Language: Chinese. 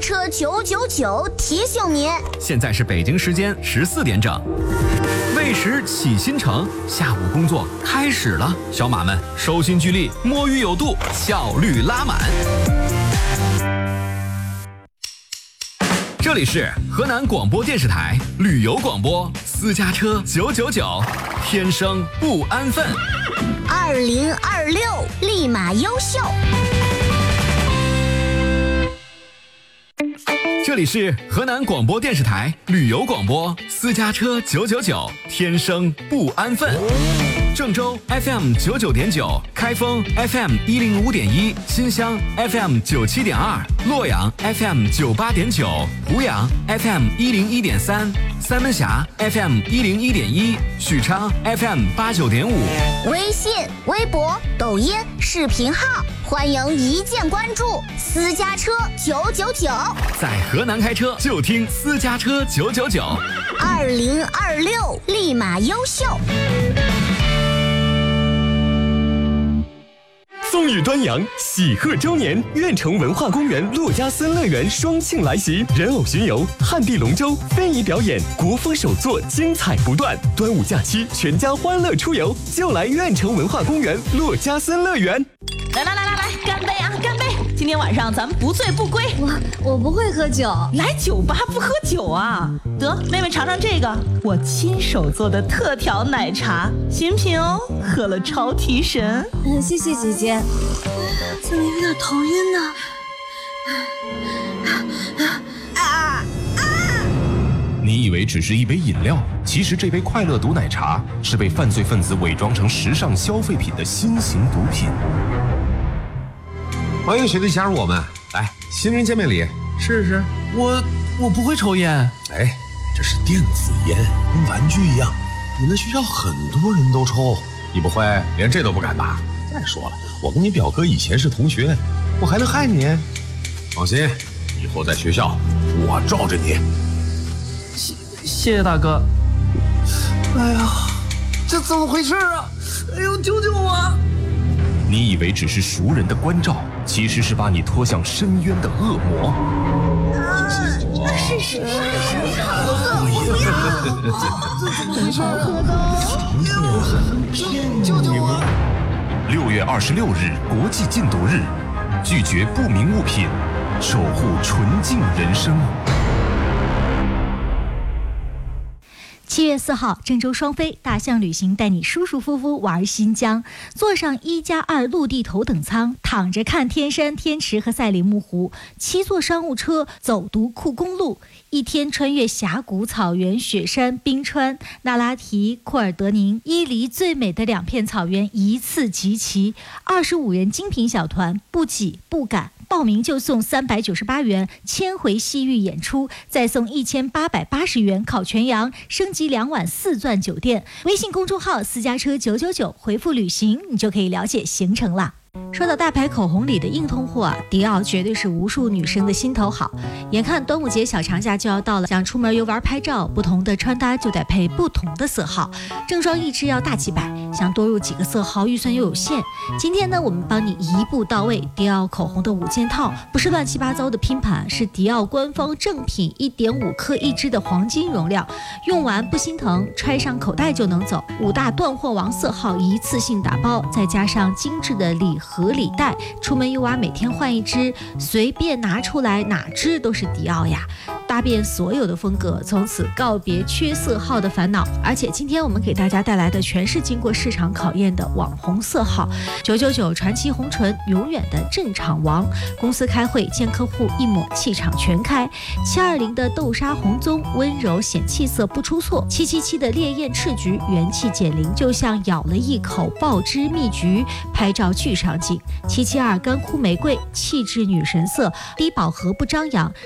车999提醒您， 现在是北京时间14点整。为时起新城，下午工作开始了，小马们收心聚力，摸鱼有度，效率拉满。这里是河南广播电视台旅游广播，私家车999，天生不安分。 2026立马优秀。 这里是河南广播电视台旅游广播，私家车999，天生不安分。郑州 FM 99.9，开封 FM 105.1，新乡 FM 97.2，洛阳 FM 98.9，湖阳 FM 101.3，三门峡 FM 101.1，许昌 FM 89.5。 微信、微博、抖音、视频号，欢迎一键关注私家车999。 在河南开车就听私家车999。 2026立马优秀。 风雨端阳，喜贺周年，苑城文化公园珞珈森乐园双庆来袭，人偶巡游、旱地龙舟、非遗表演、国风手作，精彩不断。端午假期，全家欢乐出游，就来苑城文化公园珞珈森乐园。 来，干杯啊，干杯！今天晚上咱们不醉不归。 我不会喝酒， 来酒吧不喝酒啊？得，妹妹尝尝这个，我亲手做的特调奶茶，新品哦，喝了超提神。 谢谢姐姐。怎么有点头晕呢？ 你以为只是一杯饮料，其实这杯快乐毒奶茶是被犯罪分子伪装成时尚消费品的新型毒品。 欢迎学弟加入我们，来，新人见面礼，试试。 我不会抽烟。 哎，这是电子烟，跟玩具一样，你们学校很多人都抽，你不会连这都不敢吧？再说了，我跟你表哥以前是同学，我还能害你？放心，以后在学校我罩着你。 谢谢大哥。 哎呀，这怎么回事啊？哎呦，救救我！ 你以为只是熟人的关照，其实是把你拖向深渊的恶魔。 是， 救救我 ！6月26日国际禁毒日，拒绝不明物品，守护纯净人生。 7月4号，郑州双飞大象旅行带你舒舒服服玩新疆，坐上1+2陆地头等舱，躺着看天山、天池和赛里木湖，7座商务车走独库公路，一天穿越峡谷、草原、雪山、冰川、那拉提、库尔德宁、伊犁最美的2片草原一次集齐，25人精品小团，不挤不赶。报名就送398元千回西域演出，再送1880元烤全羊，升级2晚4钻酒店。微信公众号私家车999，回复旅行，你就可以了解行程了。说到大牌口红里的硬通货啊，迪奥绝对是无数女生的心头好。眼看端午节小长假就要到了，想出门游玩拍照，不同的穿搭就得配不同的色号。正装一支要大几百，想多入几个色号，预算又有限。今天呢，我们帮你一步到位，迪奥口红的5件套，不是乱七八糟的拼盘，是迪奥官方正品，1.5克一支的黄金容量，用完不心疼，揣上口袋就能走。5大断货王色号一次性打包，再加上精致的礼盒礼袋，出门游玩每天换一支，随便拿出来哪支都是迪奥呀，搭遍所有的风格，从此告别缺色号的烦恼。而且今天我们给大家带来的全是经过市场考验的网红色号，999传奇红唇永远的镇场王，公司开会见客户一抹气场全开，720的豆沙红棕温柔显气色不出错，777的烈焰赤橘元气减龄，就像咬了一口爆汁蜜橘，拍照巨上镜，772干枯玫瑰气质女神色低饱和不张扬，